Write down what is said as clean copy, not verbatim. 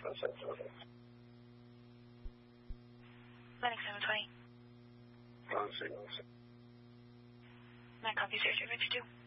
Lennox 720. Wrong signal. Matt, copy, sir. 252.